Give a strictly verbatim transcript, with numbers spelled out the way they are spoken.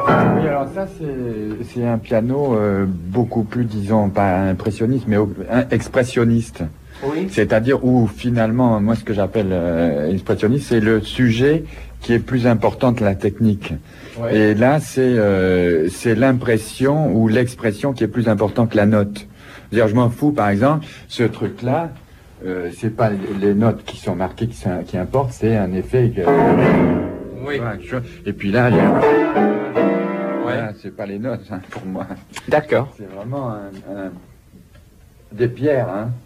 Oui, alors ça, c'est, c'est un piano euh, beaucoup plus, disons, pas impressionniste, mais au- un- expressionniste. Oui. C'est-à-dire où, finalement, moi, ce que j'appelle euh, expressionniste, c'est le sujet qui est plus important que la technique. Ouais. Et là, c'est euh, c'est l'impression ou l'expression qui est plus important que la note. C'est-à-dire, je m'en fous, par exemple, ce truc-là, euh, c'est pas les notes qui sont marquées qui, sont- qui importent, c'est un effet que... Oui. Voilà, quelque chose. Et puis là, il y a... Ouais. Voilà, c'est pas les notes, hein, pour moi. D'accord. C'est vraiment un, un- des pierres, hein.